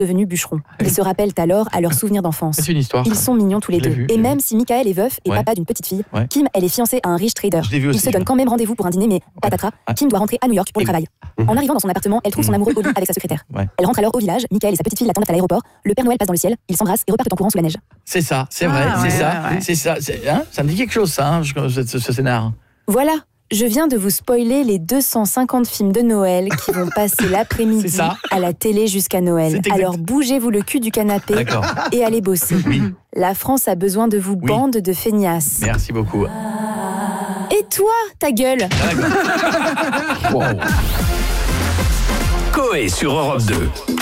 devenus bûcherons. Ils se rappellent alors à leurs souvenirs d'enfance. C'est une histoire. Ils sont mignons tous les Je l'ai deux. vu, Et j'ai même si Michael est veuf et Ouais. papa d'une petite fille, Ouais. Kim, elle est fiancée à un riche trader. Je l'ai vu aussi, Ils se donnent ouais. quand même rendez-vous pour un dîner, mais patatras, Kim doit rentrer à New York pour le travail. En arrivant dans son appartement, elle trouve son amoureux au lit avec sa secrétaire. Ouais. Elle rentre alors au village, Michael et sa petite fille l'attendent à l'aéroport, le Père Noël passe dans le ciel, ils s'embrassent et repartent en courant sous la neige. C'est ça, c'est vrai, Ah, c'est ouais, ça, ouais, ouais. c'est ça. Ça me dit quelque chose, ça, ce scénar. Voilà, je viens de vous spoiler les 250 films de Noël qui vont passer l'après-midi C'est ça. à la télé jusqu'à Noël. C'est exact. Alors bougez-vous le cul du canapé D'accord. et allez bosser. Oui. La France a besoin de vous, Oui. bande de feignasses. Merci beaucoup. Et toi, ta gueule Wow. Coé sur Europe 2.